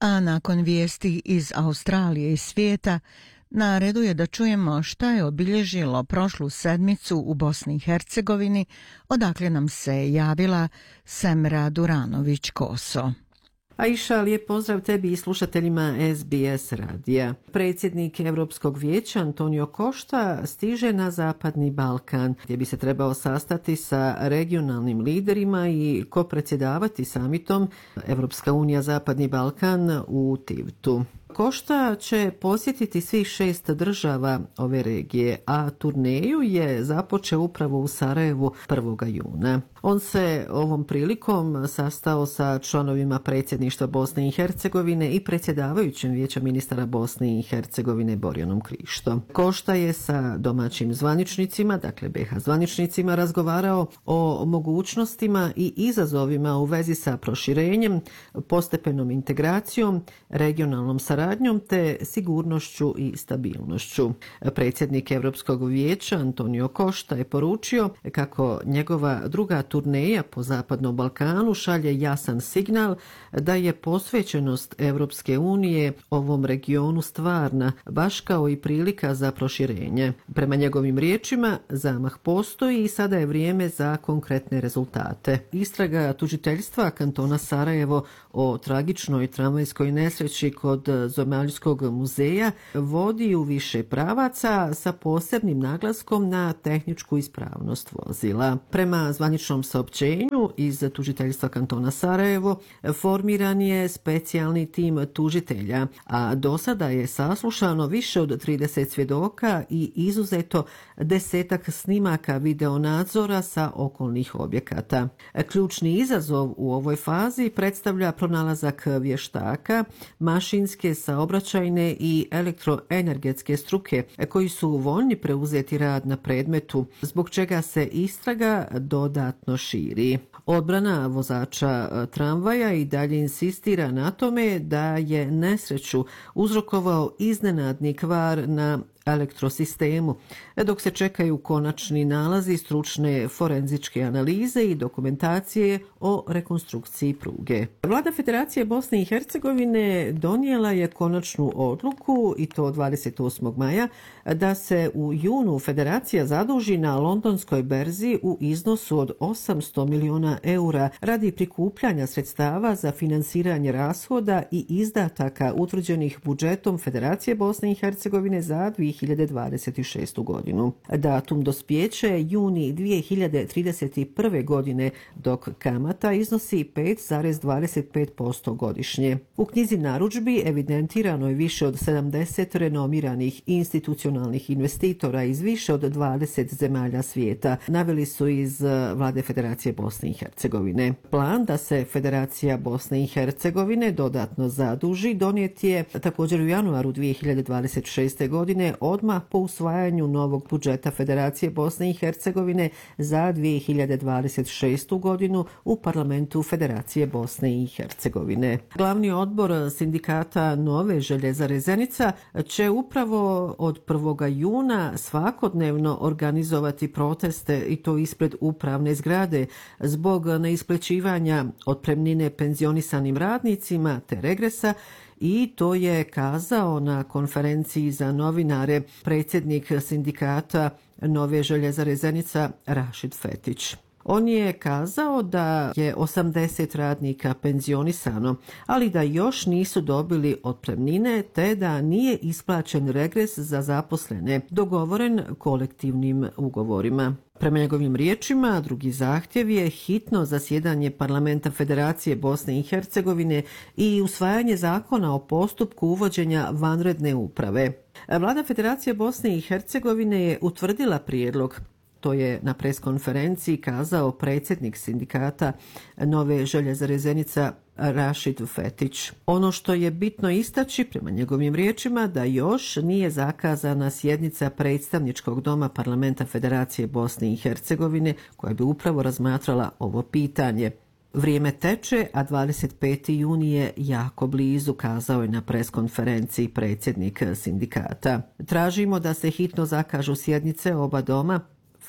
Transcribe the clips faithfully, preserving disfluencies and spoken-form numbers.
A nakon vijesti iz Australije i svijeta, na redu je da čujemo šta je obilježilo prošlu sedmicu u Bosni i Hercegovini, odakle nam se javila Semra Duranović-Koso. Aisha, lijep pozdrav tebi i slušateljima S B S radija. Predsjednik Europskog vijeća Antonio Costa stiže na Zapadni Balkan, gdje bi se trebao sastati sa regionalnim liderima i kopredsjedavati samitom Europska unija Zapadni Balkan u Tivtu. Costa će posjetiti svih šest država ove regije, a turneju je započeo upravo u Sarajevu prvog juna. On se ovom prilikom sastao sa članovima predsjedništva Bosne i Hercegovine i predsjedavajućim vijeća ministara Bosne i Hercegovine Borjanom Krištom. Costa je sa domaćim zvaničnicima, dakle B iH zvaničnicima, razgovarao o mogućnostima i izazovima u vezi sa proširenjem, postepenom integracijom, regionalnom saradnjom te sigurnošću i stabilnošću. Predsjednik Europskog vijeća Antonio Costa je poručio kako njegova druga turneja po Zapadnom Balkanu šalje jasan signal da je posvećenost Europske unije ovom regionu stvarna, baš kao i prilika za proširenje. Prema njegovim riječima, zamah postoji i sada je vrijeme za konkretne rezultate. Istraga tužiteljstva kantona Sarajevo o tragičnoj tramvajskoj nesreći kod Zemaljskog muzeja vodi u više pravaca sa posebnim naglaskom na tehničku ispravnost vozila. Prema zvaničnom saopćenju iz tužiteljstva kantona Sarajevo formiran je specijalni tim tužitelja, a do sada je saslušano više od trideset svjedoka i izuzeto desetak snimaka videonadzora sa okolnih objekata. Ključni izazov u ovoj fazi predstavlja pronalazak vještaka, mašinske, saobraćajne i elektroenergetske struke koji su voljni preuzeti rad na predmetu, zbog čega se istraga dodatno širi. Odbrana vozača tramvaja i dalje insistira na tome da je nesreću uzrokovao iznenadni kvar na elektrosistemu, dok se čekaju konačni nalazi stručne forenzičke analize i dokumentacije o rekonstrukciji pruge. Vlada Federacije Bosne i Hercegovine donijela je konačnu odluku, i to dvadeset osmog maja, da se u junu Federacija zaduži na londonskoj berzi u iznosu od osamsto milijuna eura radi prikupljanja sredstava za finansiranje rashoda i izdataka utvrđenih budžetom Federacije Bosne i Hercegovine za dvije hiljade dvadeset šestu godinu. Datum dospijeće juni dvije hiljade trideset prve godine, dok kamata iznosi pet zarez dvadeset pet posto godišnje. U knjizi narudžbi evidentirano je više od sedamdeset renomiranih institucionalnih investitora iz više od dvadeset zemalja svijeta. Naveli su iz Vlade Federacije Bosne i Hercegovine. Plan da se Federacija Bosne i Hercegovine dodatno zaduži donijet je također u januaru dvije hiljade dvadeset šeste godine, odmah po usvajanju novog budžeta Federacije Bosne i Hercegovine za dvije hiljade dvadeset šestu godinu u parlamentu Federacije Bosne i Hercegovine. Glavni odbor sindikata Nove željezare Zenica će upravo od prvog juna svakodnevno organizovati proteste, i to ispred upravne zgrade, zbog neisplaćivanja otpremnine penzionisanim radnicima te regresa, i to je kazao na konferenciji za novinare predsjednik sindikata Nove željezare Zenica Rašid Fetić. On je kazao da je osamdeset radnika penzionisano, ali da još nisu dobili otpremnine te da nije isplaćen regres za zaposlene, dogovoren kolektivnim ugovorima. Prema njegovim riječima, drugi zahtjev je hitno zasjedanje Parlamenta Federacije Bosne i Hercegovine i usvajanje zakona o postupku uvođenja vanredne uprave. Vlada Federacije Bosne i Hercegovine je utvrdila prijedlog. To je na preskonferenciji kazao predsjednik sindikata Nove željezare Zenica Rašid Fetić. Ono što je bitno istaći, prema njegovim riječima, da još nije zakazana sjednica predstavničkog doma Parlamenta Federacije Bosne i Hercegovine koja bi upravo razmatrala ovo pitanje. Vrijeme teče, a dvadeset peti juni je jako blizu, kazao je na preskonferenciji predsjednik sindikata. Tražimo da se hitno zakažu sjednice oba doma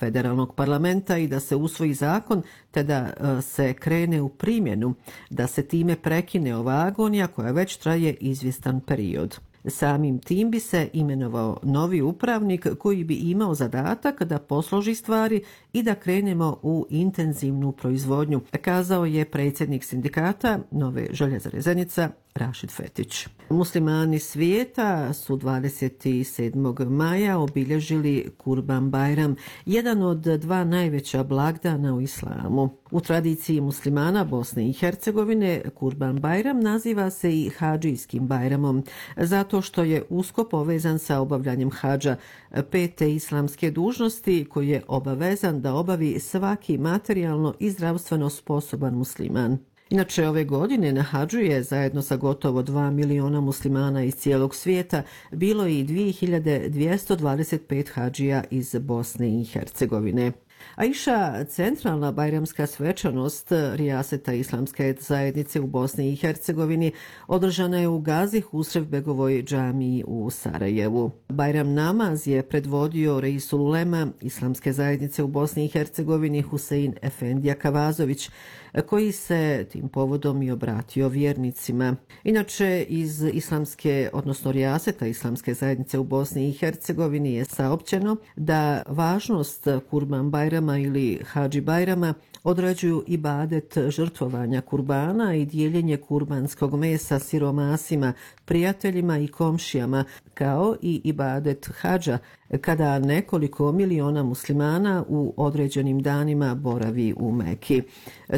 federalnog parlamenta i da se usvoji zakon te da se krene u primjenu, da se time prekine ova agonija koja već traje izvjestan period. Samim tim bi se imenovao novi upravnik koji bi imao zadatak da posloži stvari i da krenemo u intenzivnu proizvodnju, kazao je predsjednik sindikata Nove željezare Zenica Rašid Fetić. Muslimani svijeta su dvadeset sedmog maja obilježili Kurban Bajram, jedan od dva najveća blagdana u islamu. U tradiciji muslimana Bosne i Hercegovine Kurban Bajram naziva se i hadžijskim Bajramom, zato što je usko povezan sa obavljanjem hadža, pete islamske dužnosti koje je obavezan da obavi svaki materijalno i zdravstveno sposoban musliman. Inače, ove godine na hadžu je zajedno sa gotovo dva miliona muslimana iz cijelog svijeta bilo i dvije hiljade dvjesto dvadeset pet hadžija iz Bosne i Hercegovine. Aisha, centralna bajramska svečanost Rijaseta Islamske zajednice u Bosni i Hercegovini, održana je u Gazi Husrevbegovoj džamiji u Sarajevu. Bajram namaz je predvodio Reisul Ulema Islamske zajednice u Bosni i Hercegovini Husein Efendija Kavazović, koji se tim povodom i obratio vjernicima. Inače, iz Islamske, odnosno Rijaseta Islamske zajednice u Bosni i Hercegovini je saopćeno da važnost Kurban Bajrama ili Hadži Bajrama određuju ibadet žrtvovanja kurbana i dijeljenje kurbanskog mesa siromasima, prijateljima i komšijama, kao i ibadet hadža, kada nekoliko miliona muslimana u određenim danima boravi u Meki.